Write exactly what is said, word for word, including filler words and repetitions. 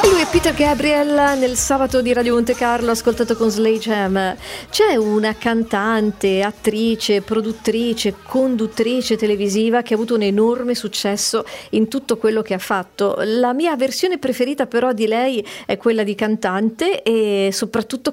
Lui è Peter Gabriel nel sabato di Radio Monte Carlo, ascoltato con Sledgehammer. C'è una cantante, attrice, produttrice, conduttrice televisiva che ha avuto un enorme successo in tutto quello che ha fatto. La mia versione preferita però di lei è quella di cantante e soprattutto